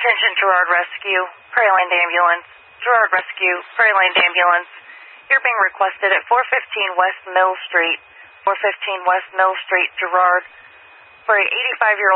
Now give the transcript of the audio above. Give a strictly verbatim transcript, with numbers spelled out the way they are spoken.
Attention Girard Rescue, Prairieland Ambulance. Girard Rescue, Prairieland Ambulance. You're being requested at four fifteen West Mill Street. four fifteen West Mill Street, Girard, for a eighty-five-year-old